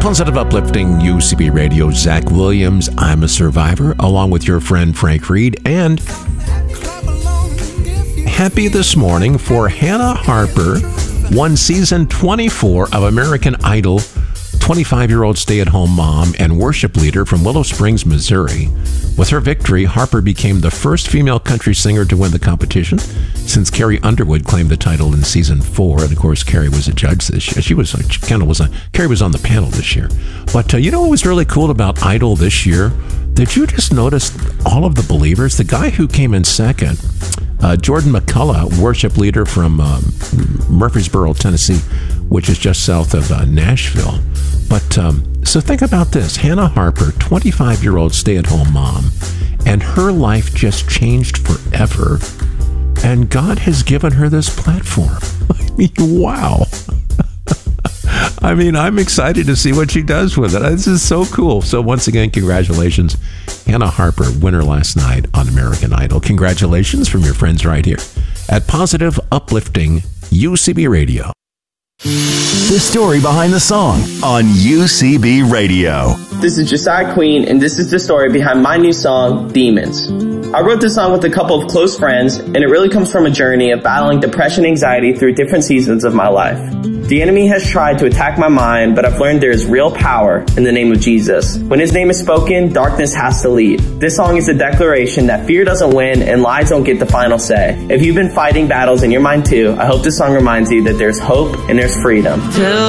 Positive Uplifting UCB Radio, Zach Williams. I'm a Survivor, along with your friend Frank Reed. And happy this morning for Hannah Harper, won season 24 of American Idol, 25-year-old stay-at-home mom and worship leader from Willow Springs, Missouri. With her victory, Harper became the first female country singer to win the competition since Carrie Underwood claimed the title in season 4. And of course, Carrie was a judge this year. Carrie was on the panel this year. But you know what was really cool about Idol this year? Did you just notice all of the believers? The guy who came in second, Jordan McCullough, worship leader from Murfreesboro, Tennessee, which is just south of Nashville. But so think about this. Hannah Harper, 25-year-old stay-at-home mom, and her life just changed forever. And God has given her this platform. I mean, wow. I mean, I'm excited to see what she does with it. This is so cool. So once again, congratulations. Hannah Harper, winner last night on American Idol. Congratulations from your friends right here at Positive Uplifting UCB Radio. The story behind the song on UCB Radio. This is Josiah Queen, and this is the story behind my new song, Demons. I wrote this song with a couple of close friends, and it really comes from a journey of battling depression and anxiety through different seasons of my life. The enemy has tried to attack my mind, but I've learned there is real power in the name of Jesus. When his name is spoken, darkness has to leave. This song is a declaration that fear doesn't win and lies don't get the final say. If you've been fighting battles in your mind too, I hope this song reminds you that there's hope and there's freedom.